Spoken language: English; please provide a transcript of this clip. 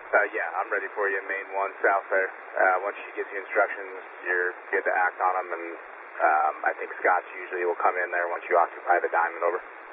Yeah, I'm ready for you, main 1 south there. Once she gives you instructions, you're good to act on them, and I think Scotch usually will come in there once you occupy the diamond, over.